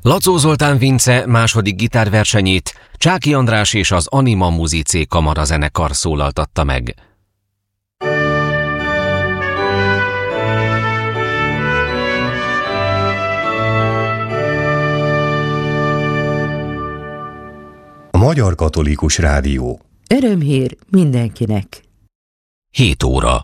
Lacó Zoltán Vince második gitárversenyét Csáky András és az Anima Musicé kamarazenekar szólaltatta meg. A Magyar Katolikus Rádió. Örömhír mindenkinek. 7 óra.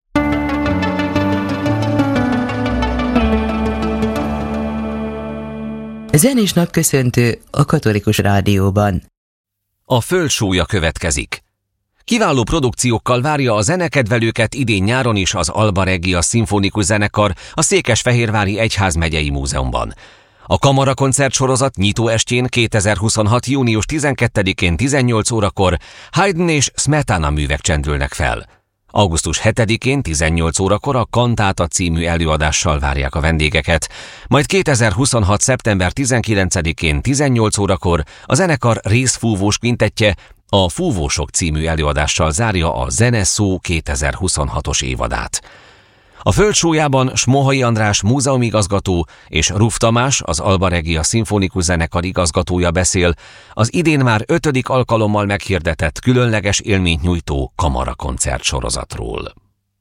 Zenés napköszöntő a Katolikus Rádióban. A Földsúlya következik. Kiváló produkciókkal várja a zenekedvelőket idén-nyáron is az Alba Regia Szimfonikus Zenekar a Székesfehérvári Egyházmegyei Múzeumban. A kamarakoncert sorozat nyitó estjén 2026. június 12-én 18 órakor Haydn és Smetana művek csendülnek fel. Augusztus 7-én 18 órakor a Kantáta című előadással várják a vendégeket, majd 2026. szeptember 19-én 18 órakor a zenekar részfúvós kvintettje a Fúvósok című előadással zárja a Zene Szó 2026-os évadát. A Földsúlyában Smohai András múzeumigazgató és Ruf Tamás, az Alba Regia Szimfonikus Zenekar igazgatója beszél az idén már 5. alkalommal meghirdetett különleges élményt nyújtó kamarakoncert sorozatról.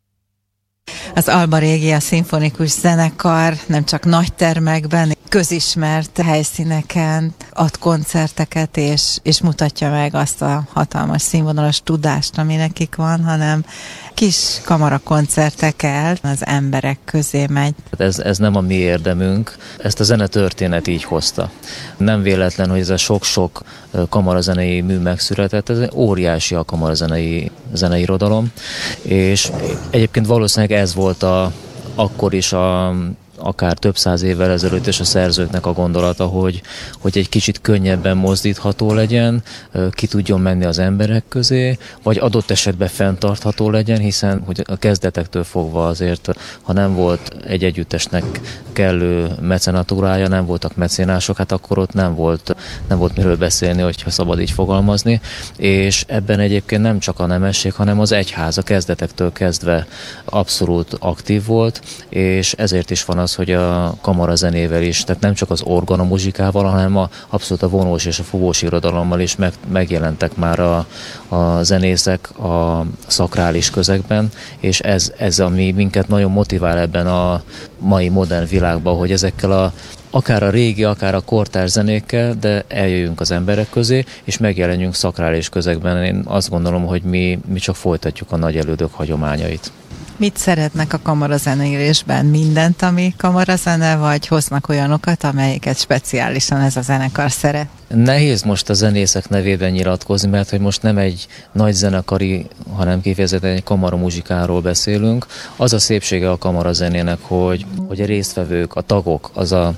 Az Alba Regia Szimfonikus Zenekar nem csak nagy termekben, közismert helyszíneken ad koncerteket, és mutatja meg azt a hatalmas színvonalas tudást, ami nekik van, hanem kis kamarakoncertekkel az emberek közé megy. Ez nem a mi érdemünk, ezt a zenetörténet így hozta. Nem véletlen, hogy ez a sok-sok kamarazenei mű megszületett, ez óriási a kamarazenei zeneirodalom, és egyébként valószínűleg ez volt akkor is akár több száz évvel ezelőtt és a szerzőknek a gondolata, hogy egy kicsit könnyebben mozdítható legyen, ki tudjon menni az emberek közé, vagy adott esetben fenntartható legyen, hiszen hogy a kezdetektől fogva azért, ha nem volt egy együttesnek kellő mecenatúrája, nem voltak mecénások, hát akkor ott nem volt miről beszélni, hogyha szabad így fogalmazni, és ebben egyébként nem csak a nemesség, hanem az egyház a kezdetektől kezdve abszolút aktív volt, és ezért is van az, hogy a kamarazenével is, tehát nem csak az organamuzsikával, hanem abszolút a vonós és a fúvós irodalommal is megjelentek már a zenészek a szakrális közegben, és ez ami minket nagyon motivál ebben a mai modern világban, hogy ezekkel akár a régi, akár a kortárs zenékkel, de eljöjjünk az emberek közé, és megjelenjünk szakrális közegben. Én azt gondolom, hogy mi csak folytatjuk a nagy elődök hagyományait. Mit szeretnek a kamarazenélésben? Mindent, ami kamarazene, vagy hoznak olyanokat, amelyeket speciálisan ez a zenekar szeret? Nehéz most a zenészek nevében nyilatkozni, mert hogy most nem egy nagy zenekari, hanem kifejezetten egy kamaramuzsikáról beszélünk. Az a szépsége a kamarazenének, hogy a résztvevők, a tagok, az a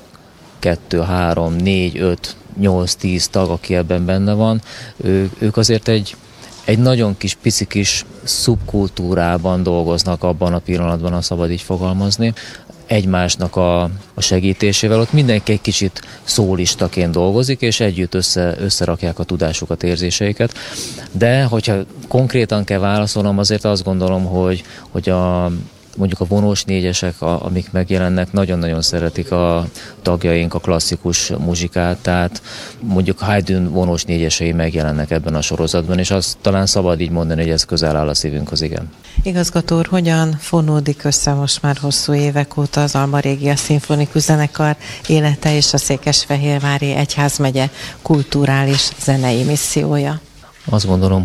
2, 3, 4, 5, 8, 10 tag, aki ebben benne van, ők azért egy nagyon pici kis szubkultúrában dolgoznak abban a pillanatban, ha szabad így fogalmazni, egymásnak a segítésével. Ott mindenki egy kicsit szólistaként dolgozik, és együtt összerakják a tudásukat, érzéseiket. De hogyha konkrétan kell válaszolnom, azért azt gondolom, hogy mondjuk a vonós négyesek, amik megjelennek, nagyon-nagyon szeretik a tagjaink a klasszikus muzsikát, tehát mondjuk Haydn vonós négyesei megjelennek ebben a sorozatban, és azt talán szabad így mondani, hogy ez közel áll a szívünkhöz, igen. Igazgató úr, hogyan fonódik össze most már hosszú évek óta az Alba Regia Szimfonikus Zenekar élete és a Székesfehérvári Egyházmegye kulturális zenei missziója? Azt gondolom,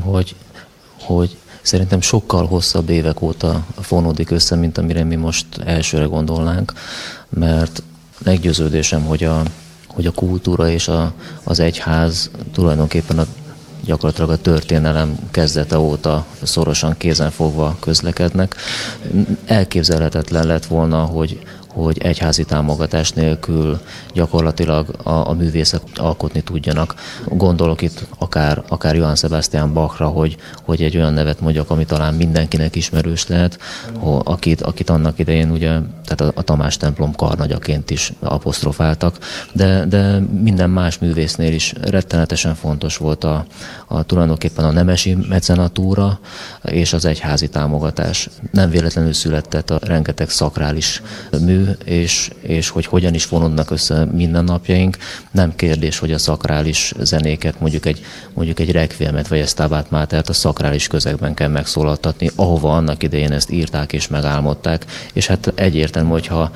hogy szerintem sokkal hosszabb évek óta fonódik össze, mint amire mi most elsőre gondolnánk, mert meggyőződésem, hogy a kultúra és az egyház tulajdonképpen gyakorlatilag a történelem kezdete óta szorosan kézenfogva közlekednek. Elképzelhetetlen lett volna, hogy egyházi támogatás nélkül gyakorlatilag a művészek alkotni tudjanak. Gondolok itt akár Johann Sebastian Bachra, hogy egy olyan nevet mondjak, ami talán mindenkinek ismerős lehet, akit annak idején ugye, tehát a Tamás templom karnagyaként is apostrofáltak, de minden más művésznél is rettenetesen fontos volt tulajdonképpen a nemesi mecenatúra és az egyházi támogatás. Nem véletlenül született a rengeteg szakrális mű, és hogy hogyan is fonódnak össze mindennapjaink. Nem kérdés, hogy a szakrális zenéket, mondjuk egy requiemet vagy egy Stabat Matert a szakrális közegben kell megszólaltatni, ahova annak idején ezt írták és megálmodták, és hát egyértelmű,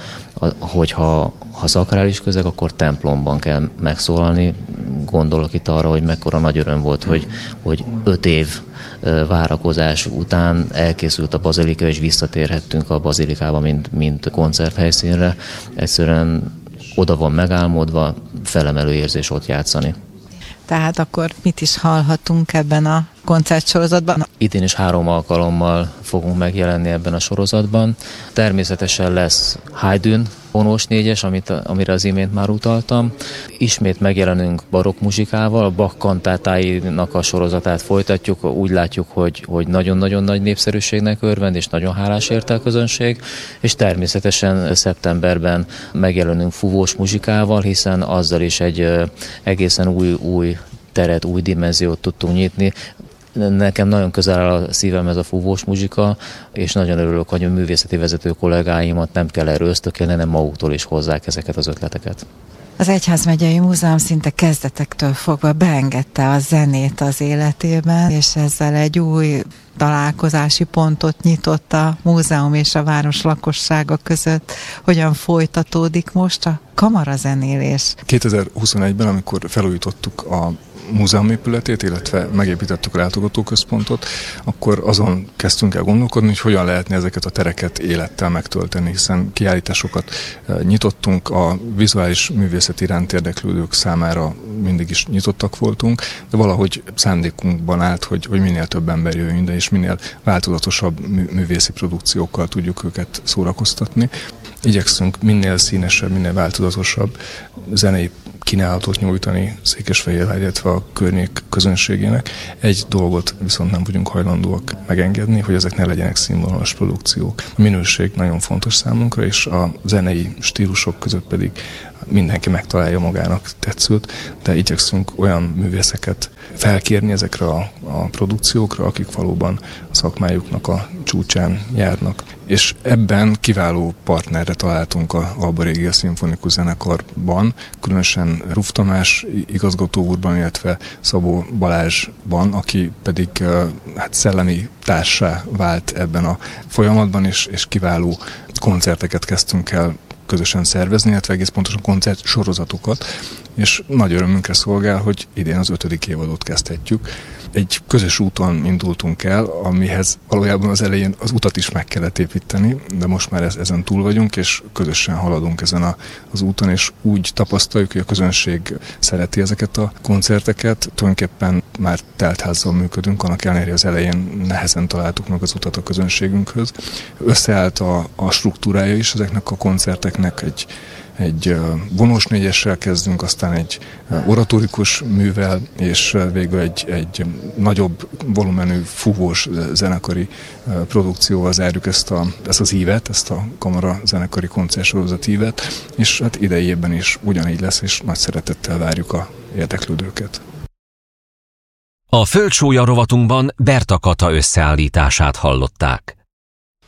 hogyha szakrális közeg, akkor templomban kell megszólalni. Gondolok itt arra, hogy mekkora nagy öröm volt, hogy 5 év várakozás után elkészült a bazilika, és visszatérhettünk a bazilikába, mint koncerthelyszínre. Egyszerűen oda van megálmodva, felemelő érzés ott játszani. Tehát akkor mit is hallhatunk ebben a koncertsorozatban? Idén is 3 alkalommal fogunk megjelenni ebben a sorozatban. Természetesen lesz Haydn vonós 4-es, amire az imént már utaltam. Ismét megjelenünk barokk muzsikával, a Bach kantátáinak a sorozatát folytatjuk. Úgy látjuk, hogy nagyon-nagyon nagy népszerűségnek örvend, és nagyon hálás érte a közönség. És természetesen szeptemberben megjelenünk fúvós muzsikával, hiszen azzal is egy egészen új teret, új dimenziót tudtunk nyitni. Nekem nagyon közel áll a szívem ez a fúvós muzsika, és nagyon örülök, hogy a művészeti vezető kollégáimat nem kell erről ösztökélni, hanem maguktól is hozzák ezeket az ötleteket. Az Egyházmegyei Múzeum szinte kezdetektől fogva beengedte a zenét az életében, és ezzel egy új találkozási pontot nyitott a múzeum és a város lakossága között. Hogyan folytatódik most a kamarazenélés? 2021-ben, amikor felújítottuk a múzeum épületét, illetve megépítettük a látogatóközpontot, akkor azon kezdtünk el gondolkodni, hogy hogyan lehetne ezeket a tereket élettel megtölteni, hiszen kiállításokat nyitottunk, a vizuális művészet iránt érdeklődők számára mindig is nyitottak voltunk, de valahogy szándékunkban állt, hogy minél több ember jöjjön ide, és minél változatosabb művészi produkciókkal tudjuk őket szórakoztatni. Igyekszünk minél színesebb, minél változatosabb zenei kínálatot nyújtani Székesfehérvár, illetve a környék közönségének. Egy dolgot viszont nem vagyunk hajlandóak megengedni, hogy ezek ne legyenek színvonalas produkciók. A minőség nagyon fontos számunkra, és a zenei stílusok között pedig mindenki megtalálja magának tetszőt, de igyekszünk olyan művészeket felkérni ezekre a produkciókra, akik valóban a szakmájuknak a csúcsán járnak. És ebben kiváló partnerre találtunk a Alba Regia Szimfonikus Zenekarban, különösen Ruf Tamás igazgató úrban, illetve Szabó Balázsban, aki pedig szellemi társá vált ebben a folyamatban, és kiváló koncerteket kezdtünk el közösen szervezni, illetve egész pontosan koncert sorozatokat, és nagy örömünkre szolgál, hogy idén az 5. évadot kezdhetjük. Egy közös úton indultunk el, amihez valójában az elején az utat is meg kellett építeni, de most már ezen túl vagyunk, és közösen haladunk ezen az úton, és úgy tapasztaljuk, hogy a közönség szereti ezeket a koncerteket. Tulajdonképpen már teltházzal működünk, annak ellenére az elején nehezen találtuk meg az utat a közönségünkhöz. Összeállt a struktúrája is ezeknek a koncerteknek, egy vonós 4-essel kezdünk, aztán egy oratórikus művel, és végül egy nagyobb volumenű fúvós zenekari produkcióval zárjuk ezt az ívet, ezt a kamara zenekari koncertsorozat ívet, és hát idei évben is ugyanígy lesz, és nagy szeretettel várjuk a érdeklődőket. A Földsúlya rovatunkban Berta Kata összeállítását hallották.